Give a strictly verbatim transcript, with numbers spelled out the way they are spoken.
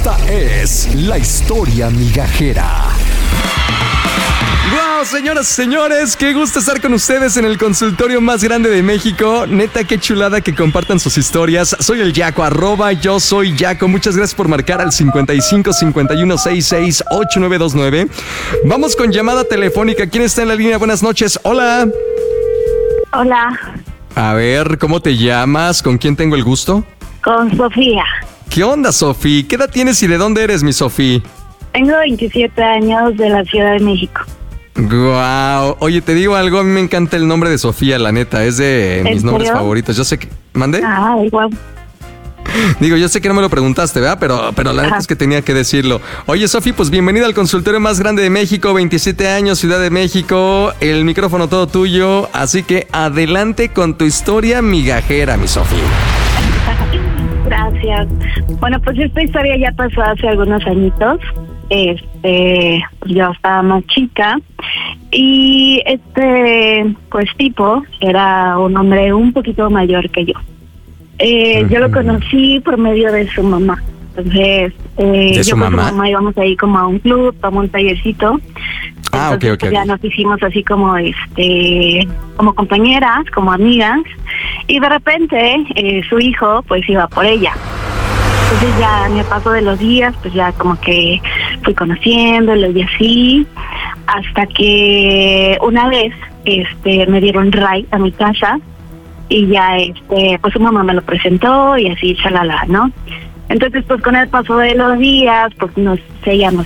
Esta es la historia migajera. ¡Wow, señoras y señores! ¡Qué gusto estar con ustedes en el consultorio más grande de México! Neta, qué chulada que compartan sus historias. Soy el Yaco, arroba yo soy Yaco. Muchas gracias por marcar al cincuenta y cinco, cincuenta y uno, sesenta y seis, ochenta y nueve veintinueve. Vamos con llamada telefónica. ¿Quién está en la línea? Buenas noches. Hola. Hola. A ver, ¿cómo te llamas? ¿Con quién tengo el gusto? Con Sofía. ¿Qué onda, Sofía? ¿Qué edad tienes y de dónde eres, mi Sofía? Tengo veintisiete años, de la Ciudad de México. Guau, oye, te digo algo, a mí me encanta el nombre de Sofía, la neta, es de mis nombres favoritos. Yo sé que... ¿Mande? Ah, igual. Digo, yo sé que no me lo preguntaste, ¿verdad? Pero, pero la neta es que tenía que decirlo. Oye, Sofía, pues bienvenida al consultorio más grande de México, veintisiete años, Ciudad de México, el micrófono todo tuyo, así que adelante con tu historia migajera, mi Sofía. Gracias. Bueno, pues esta historia ya pasó hace algunos añitos. Este, pues yo estaba más chica y este, pues tipo, era un hombre un poquito mayor que yo. Eh, uh-huh. Yo lo conocí por medio de su mamá. Entonces, eh, ¿De yo su con mamá? su mamá íbamos ahí como a un club, a un tallercito. Ah, Entonces, ok, ok. pues, ya nos hicimos así como, este, como compañeras, como amigas. Y de repente, eh, su hijo, pues iba por ella. Entonces ya en el paso de los días, pues ya como que fui conociéndolo y así, hasta que una vez este me dieron ride a mi casa y ya este pues su mamá me lo presentó y así, chalala, ¿no? Entonces pues con el paso de los días, pues nos seguíamos